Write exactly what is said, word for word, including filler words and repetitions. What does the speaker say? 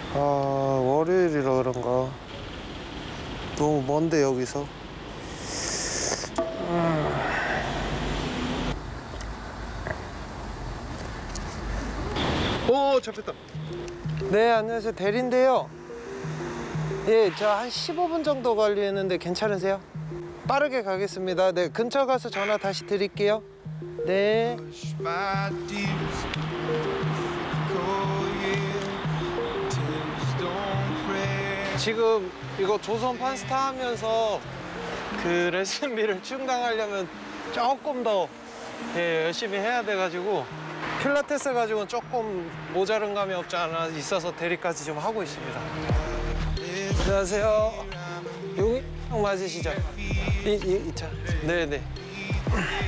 아, 월요일이라 그런가. 너무 먼데, 여기서. 음. 오, 잡혔다. 네, 안녕하세요. 대리인데요. 예, 저 한 십오 분 정도 걸리는데 괜찮으세요? 빠르게 가겠습니다. 네, 근처 가서 전화 다시 드릴게요. 네. 지금 이거 조선 판스타 하면서 그 레슨비를 충당하려면 조금 더 예, 열심히 해야 돼가지고 필라테스 가지고는 조금 모자른 감이 없지 않아 있어서 대리까지 좀 하고 있습니다. 안녕하세요. 용희 형 맞으시죠? 이, 이, 이 차. 네네.